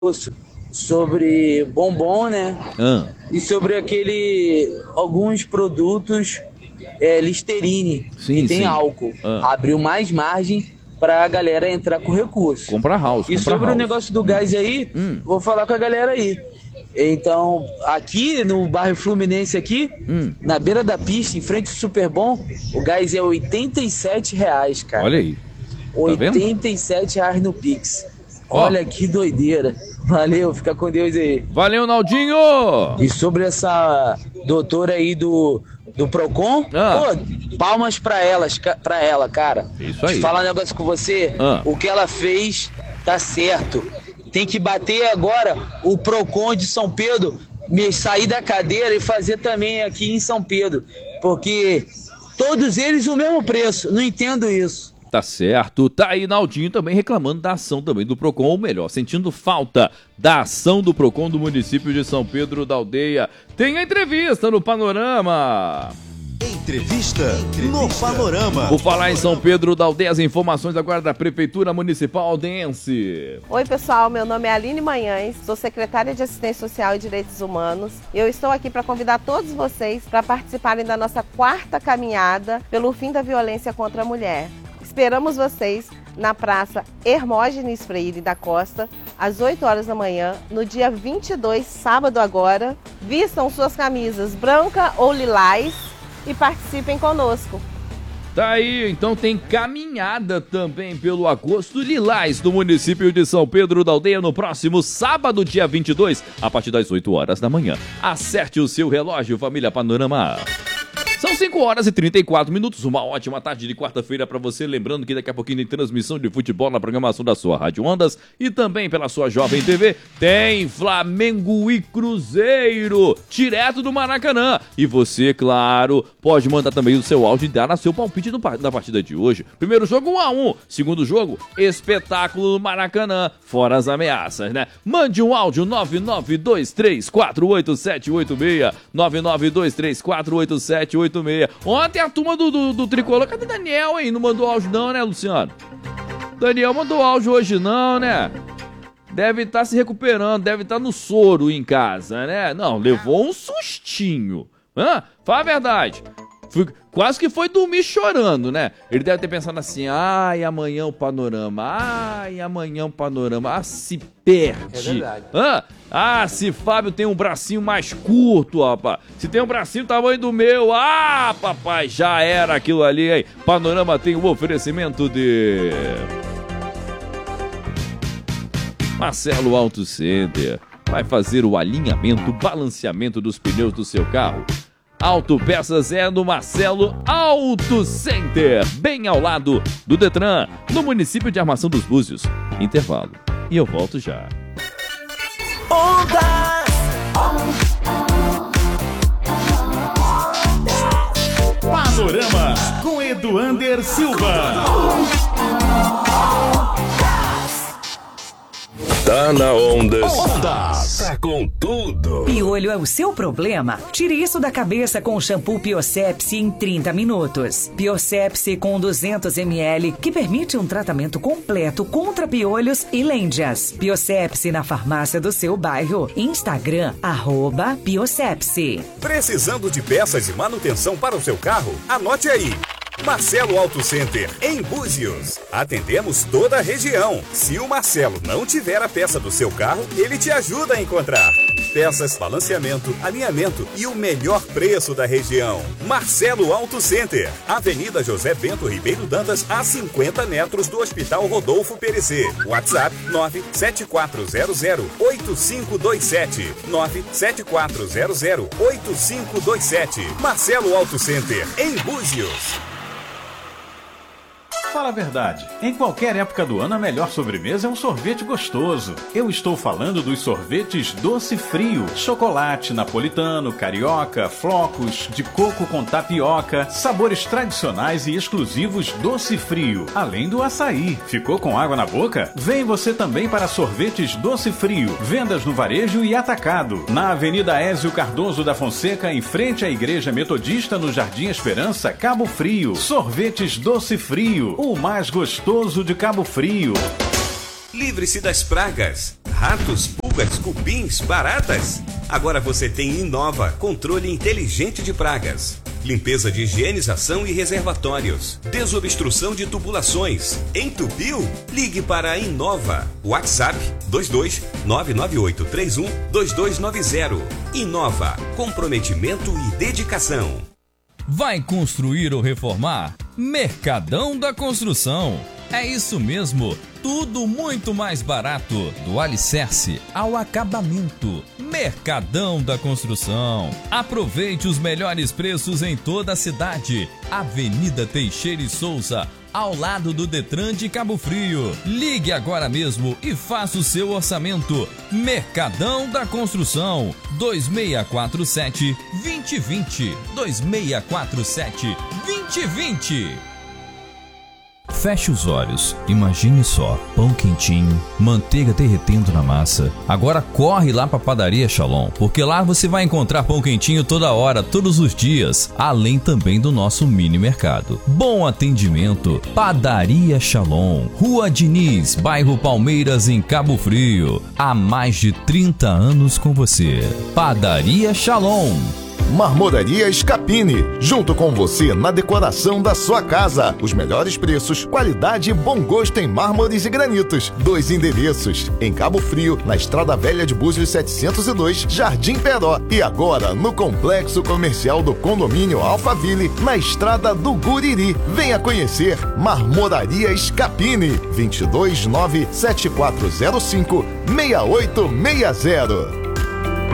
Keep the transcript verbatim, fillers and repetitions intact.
sobre bombom, né? Ah. E sobre aquele alguns produtos é, Listerine, Sim, que tem sim. álcool. Ah. Abriu mais margem para a galera entrar com recurso. Compra house, E compra sobre house. o negócio do gás aí, Hum. vou falar com a galera aí. Então, aqui no bairro Fluminense aqui, Hum. na beira da pista, em frente ao Super Bom, o gás é oitenta e sete reais, cara. Olha aí. oitenta e sete reais no Pix. Ó. Olha que doideira. Valeu, fica com Deus aí. Valeu, Naldinho! E sobre essa doutora aí do, do Procon, Ah. pô, palmas pra, elas, pra ela, cara. Isso aí. Te falar um negócio com você, Ah. o que ela fez tá certo. Tem que bater agora o Procon de São Pedro, me sair da cadeira e fazer também aqui em São Pedro. Porque todos eles o mesmo preço, não entendo isso. Tá certo. Tá aí Naldinho também reclamando da ação também do Procon, ou melhor, sentindo falta da ação do Procon do município de São Pedro da Aldeia. Tem a entrevista no Panorama. Entrevista no Panorama. Por falar em São Pedro da Aldeia, as informações agora da Prefeitura Municipal Aldense. Oi pessoal, meu nome é Aline Manhães, sou secretária de Assistência Social e Direitos Humanos. Eu estou aqui para convidar todos vocês para participarem da nossa quarta caminhada pelo fim da violência contra a mulher. Esperamos vocês na Praça Hermógenes Freire da Costa, às oito horas da manhã, no dia vinte e dois, sábado agora. Vistam suas camisas branca ou lilás e participem conosco. Tá aí, então tem caminhada também pelo Agosto Lilás do município de São Pedro da Aldeia no próximo sábado, dia vinte e dois, a partir das oito horas da manhã. Acerte o seu relógio, família Panorama. São cinco horas e trinta e quatro minutos, uma ótima tarde de quarta-feira para você. Lembrando que daqui a pouquinho tem transmissão de futebol na programação da sua Rádio Ondas e também pela sua Jovem T V. Tem Flamengo e Cruzeiro, direto do Maracanã. E você, claro, pode mandar também o seu áudio e dar seu palpite na partida de hoje. Primeiro jogo, um a um. Segundo jogo, espetáculo no Maracanã, fora as ameaças, né? Mande um áudio nove nove dois três quatro oito sete oito seis, nove nove dois três quatro oito sete oito seis. Ontem a turma do, do, do Tricolor, cadê Daniel, hein? Não mandou áudio não, né, Luciano? Daniel mandou áudio hoje não, né? Deve estar se recuperando, deve estar no soro em casa, né? Não, levou um sustinho. Hã? Fala a verdade. Fui, quase que foi dormir chorando, né? Ele deve ter pensado assim, ai, amanhã o Panorama, ai, amanhã o Panorama, ah, se perde. É verdade. Hã? Ah, se Fábio tem um bracinho mais curto, rapaz. Se tem um bracinho tamanho do meu, ah, papai, já era aquilo ali, hein? Panorama tem um oferecimento de Marcelo Auto Center. Vai fazer o alinhamento, balanceamento dos pneus do seu carro. Autopeças é no Marcelo Auto Center, bem ao lado do Detran, no município de Armação dos Búzios. Intervalo. E eu volto já. Panorama com Eduander Silva. Tá na Ondas. Ondas. Tá com tudo. Piolho é o seu problema? Tire isso da cabeça com o shampoo Biossepsi em trinta minutos. Biossepsi com duzentos mililitros, que permite um tratamento completo contra piolhos e lêndias. Biossepsi na farmácia do seu bairro. Instagram, arroba Biossepsi. Precisando de peças de manutenção para o seu carro? Anote aí. Marcelo Auto Center, em Búzios. Atendemos toda a região. Se o Marcelo não tiver a peça do seu carro, ele te ajuda a encontrar. Peças, balanceamento, alinhamento e o melhor preço da região. Marcelo Auto Center, Avenida José Bento Ribeiro Dantas, a cinquenta metros do Hospital Rodolfo Perecê. WhatsApp nove sete quatro zero zero oito cinco dois sete, nove sete quatro zero zero oito cinco dois sete. Marcelo Auto Center, em Búzios. Fala a verdade, em qualquer época do ano a melhor sobremesa é um sorvete gostoso. Eu estou falando dos sorvetes Doce Frio, chocolate, napolitano, carioca, flocos, de coco com tapioca, sabores tradicionais e exclusivos Doce Frio, além do açaí. Ficou com água na boca? Vem você também para sorvetes Doce Frio, vendas no varejo e atacado, na Avenida Ézio Cardoso da Fonseca, em frente à Igreja Metodista, no Jardim Esperança, Cabo Frio. Sorvetes Doce Frio, o mais gostoso de Cabo Frio. Livre-se das pragas, ratos, pulgas, cupins, baratas. Agora você tem Inova, controle inteligente de pragas. Limpeza de higienização e reservatórios. Desobstrução de tubulações. Entupiu? Ligue para a Inova. WhatsApp dois dois nove nove oito três um dois dois nove zero. Inova. Comprometimento e dedicação. Vai construir ou reformar? Mercadão da Construção. É isso mesmo, tudo muito mais barato, do alicerce ao acabamento. Mercadão da Construção. Aproveite os melhores preços em toda a cidade. Avenida Teixeira e Souza, ao lado do Detran de Cabo Frio. Ligue agora mesmo e faça o seu orçamento. Mercadão da Construção, dois seis quatro sete, dois zero dois zero, dois seis quatro sete, dois zero dois zero. Feche os olhos, imagine só, pão quentinho, manteiga derretendo na massa. Agora corre lá para a Padaria Shalom, porque lá você vai encontrar pão quentinho toda hora, todos os dias, além também do nosso mini mercado. Bom atendimento, Padaria Shalom, Rua Diniz, bairro Palmeiras, em Cabo Frio. Há mais de trinta anos com você. Padaria Shalom. Marmoraria Scapini, junto com você na decoração da sua casa. Os melhores preços, qualidade e bom gosto em mármores e granitos. Dois endereços, em Cabo Frio, na Estrada Velha de Búzios setecentos e dois, Jardim Peró. E agora no Complexo Comercial do Condomínio Alphaville, na Estrada do Guriri. Venha conhecer Marmoraria Scapini, dois dois nove, sete quatro zero cinco, seis oito seis zero.